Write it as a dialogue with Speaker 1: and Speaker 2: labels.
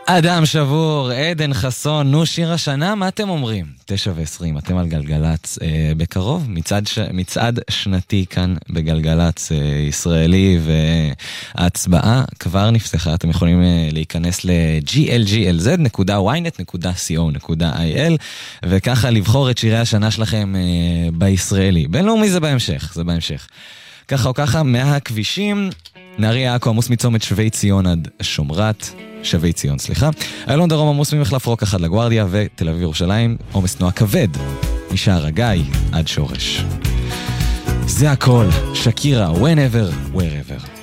Speaker 1: אדם שבור, עדן חסון, נו שיר השנה, מה אתם אומרים? 9:20, אתם על גלגלץ בקרוב, מצעד שנתי כאן בגלגלץ ישראלי, וההצבעה כבר נפתחה, אתם יכולים להיכנס glglz.ynet.co.il וככה לבחור את שירי השנה שלכם בישראלי. בינלאומי זה בהמשך, זה בהמשך. ככה או ככה, מהכבישים, נהריה עכו עמוס מצומת שבי ציון עד שומרת, שבי ציון, סליחה. איילון דרום עמוס ממחלף רוק 1 לגוארדיה, ותל אביב ירושלים עומס תנועה כבד משער הגיא עד שורש. זה הכל, שקירה, whenever, wherever.